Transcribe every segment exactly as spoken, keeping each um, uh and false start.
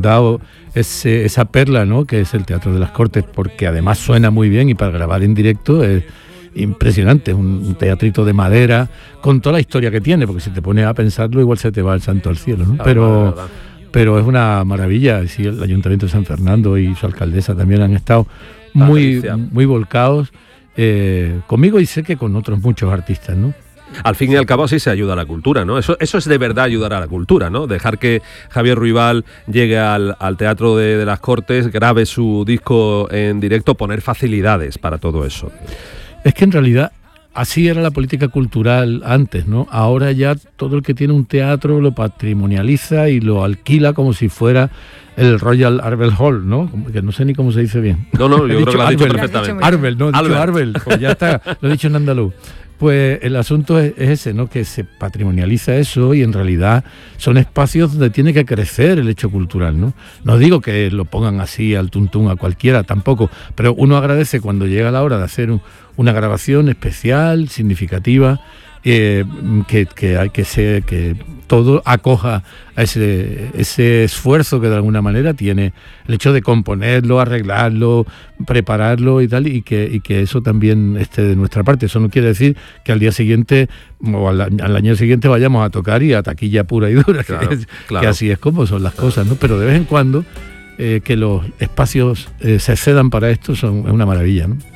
dado ese, esa perla, ¿no?, que es el Teatro de las Cortes, porque además suena muy bien y para grabar en directo es impresionante, un, un teatrito de madera con toda la historia que tiene, porque si te pones a pensarlo igual se te va el santo al cielo, ¿no? Pero, pero es una maravilla. Sí, el Ayuntamiento de San Fernando y su alcaldesa también han estado muy, muy volcados eh, conmigo y sé que con otros muchos artistas, ¿no? Al fin y al cabo así se ayuda a la cultura, ¿no? Eso, eso es de verdad ayudar a la cultura, ¿no? Dejar que Javier Ruibal llegue al, al Teatro de, de las Cortes, grabe su disco en directo, poner facilidades para todo eso. Es que en realidad así era la política cultural antes, ¿no? Ahora ya todo el que tiene un teatro lo patrimonializa y lo alquila como si fuera el Royal Albert Hall, ¿no? Que no sé ni cómo se dice bien. No, no, yo creo que lo has dicho perfectamente. Arbel, no, he dicho Arbel, pues ya está, lo he dicho en andaluz. Pues el asunto es, es ese, ¿no? Que se patrimonializa eso y en realidad son espacios donde tiene que crecer el hecho cultural, ¿no? No digo que lo pongan así al tuntún a cualquiera, tampoco, pero uno agradece cuando llega la hora de hacer un, una grabación especial, significativa, eh, que, que hay que ser, que todo acoja a ese, ese esfuerzo que de alguna manera tiene el hecho de componerlo, arreglarlo, prepararlo y tal, y que, y que eso también esté de nuestra parte. Eso no quiere decir que al día siguiente o al, al año siguiente vayamos a tocar y a taquilla pura y dura, claro, que, claro. que así es como son las cosas, ¿no? Pero de vez en cuando eh, que los espacios eh, se cedan para esto son, es una maravilla, ¿no?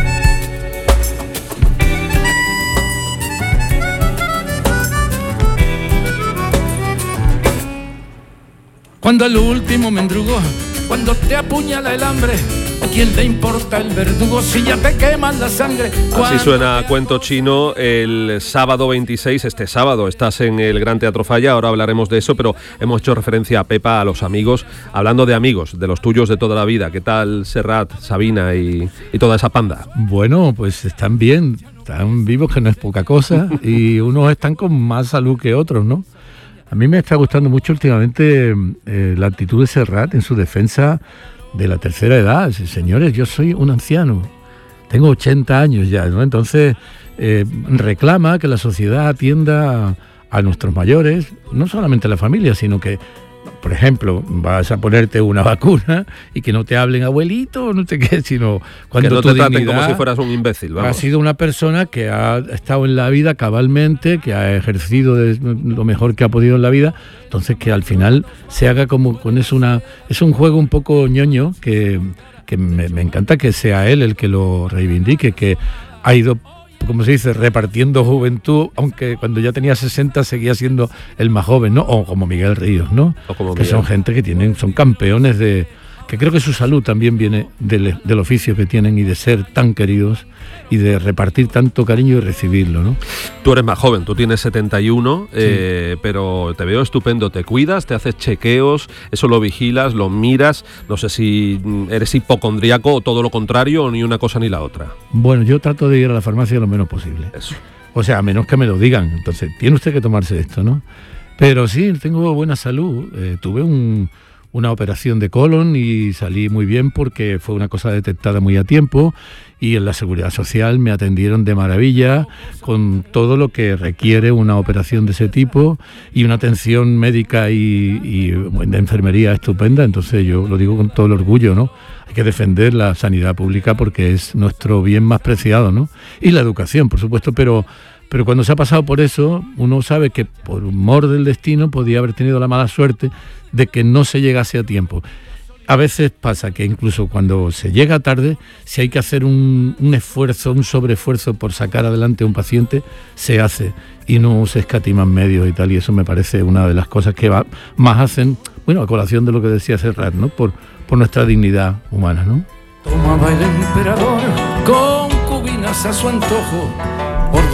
Cuando el último mendrugo, cuando te apuñala el hambre, ¿a quién le importa el verdugo si ya te queman la sangre? Así suena Cuento Chino el sábado veintiséis, este sábado estás en el Gran Teatro Falla, ahora hablaremos de eso, pero hemos hecho referencia a Pepa, a los amigos, hablando de amigos, de los tuyos de toda la vida. ¿Qué tal Serrat, Sabina y, y toda esa panda? Bueno, pues están bien, están vivos, que no es poca cosa, y unos están con más salud que otros, ¿no? A mí me está gustando mucho últimamente eh, la actitud de Serrat en su defensa de la tercera edad. Señores, yo soy un anciano, tengo ochenta años ya, ¿no? Entonces eh, reclama que la sociedad atienda a, a nuestros mayores, no solamente a la familia, sino que, por ejemplo, vas a ponerte una vacuna y que no te hablen abuelito, no te qué, sino cuando que no tu te traten dignidad, como si fueras un imbécil. Vamos. Has sido una persona que ha estado en la vida cabalmente, que ha ejercido de lo mejor que ha podido en la vida, entonces que al final se haga como con eso una... Es un juego un poco ñoño que, que me, me encanta que sea él el que lo reivindique, que ha ido, como se dice, repartiendo juventud, aunque cuando ya tenía sesenta seguía siendo el más joven, ¿no? O como Miguel Ríos, ¿no? O como que Miguel. Son gente que tienen, son campeones de... que creo que su salud también viene del, del oficio que tienen y de ser tan queridos y de repartir tanto cariño y recibirlo, ¿no? Tú eres más joven, tú tienes setenta y uno, sí. eh, pero te veo estupendo, te cuidas, te haces chequeos, eso lo vigilas, lo miras, no sé si eres hipocondríaco o todo lo contrario, o ni una cosa ni la otra. Bueno, yo trato de ir a la farmacia lo menos posible. Eso. O sea, a menos que me lo digan, entonces tiene usted que tomarse esto, ¿no? Pero sí, tengo buena salud, eh, tuve un... una operación de colon y salí muy bien porque fue una cosa detectada muy a tiempo y en la Seguridad Social me atendieron de maravilla con todo lo que requiere una operación de ese tipo y una atención médica y, y de enfermería estupenda. Entonces yo lo digo con todo el orgullo, ¿no? Hay que defender la sanidad pública porque es nuestro bien más preciado, ¿no? Y la educación, por supuesto, pero... Pero cuando se ha pasado por eso, uno sabe que por humor del destino podía haber tenido la mala suerte de que no se llegase a tiempo. A veces pasa que incluso cuando se llega tarde, si hay que hacer un, un esfuerzo, un sobreesfuerzo por sacar adelante a un paciente, se hace y no se escatiman medios y tal, y eso me parece una de las cosas que va, más hacen, bueno, a colación de lo que decía Serrat, ¿no? Por, por nuestra dignidad humana, ¿no? Tomaba el emperador concubinas a su antojo